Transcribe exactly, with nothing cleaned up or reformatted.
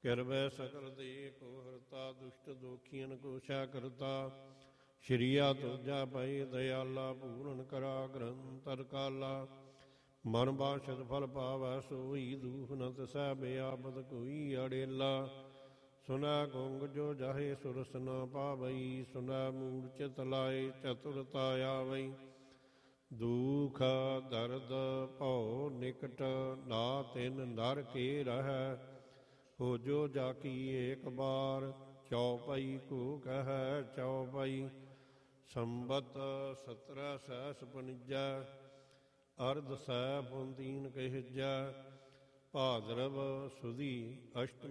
ਕਿਰਬੈ ਸਕਲ ਦੇ ਕੋ ਹਰਤਾ, ਦੁਸ਼ਟ ਦੋਖੀਨ ਕੋ ਛੈ ਕਰਤਾ। ਸ਼੍ਰੀਆ ਤੁਜਾ ਪਈ ਦਇਆਲਾ, ਪੂਰਨ ਕਰਾ ਗ੍ਰੰਥਰ ਕਾਲਾ। ਮਨ ਬਾਸ਼ਤ ਫਲ ਪਾਵੈ ਸੋਈ, ਦੂਖ ਨ ਤਿਸੈ ਬਿਆਪਤ ਕੋਈ ਅੜੇਲਾ। ਸੁਨੈ ਗੁੰਗ ਜੋ ਜਾਹੇ ਸੁਰਸ ਨ ਪਾਵਈ, ਸੁਨੈ ਮੂੜ ਚਿਤ ਲਾਏ ਚਤੁਰਤਾ ਆਵਈ। ਦੁਖ ਦਰਦ ਭਉ ਨਿਕਟ, ਨਾ ਤਿਨ ਨਰ ਕੇ ਰਹੈ। ਹੋ ਜੋ ਜਾ ਕੀ ਏਕ ਬਾਰ, ਚਉਪਈ ਕੋ ਕਹੈ ਚਉਪਈ। ਸੰਬਤ ਸਤਰੈ ਸਹਿਸ ਪਨਿਜੈ, ਅਰਧ ਸੈ ਪੁੰਤੀਨ ਕਹਿਜੈ। ਭਾਦਰਵ ਸੁਦੀ ਅਸ਼ਟਮੀ